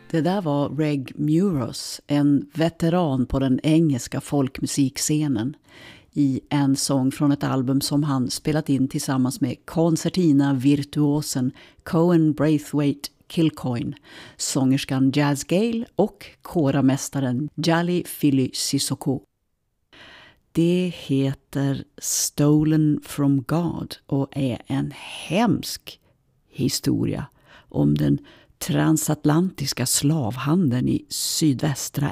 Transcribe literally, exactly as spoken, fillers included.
Det där var Reg Muros, en veteran på den engelska folkmusikscenen, i en sång från ett album som han spelat in tillsammans med koncertina-virtuosen Cohen Braithwaite Kilcoyne, sångerskan Jazz Gale och koramästaren Jali Philly Sissoko. Det heter Stolen from God och är en hemsk historia om den transatlantiska slavhandeln i sydvästra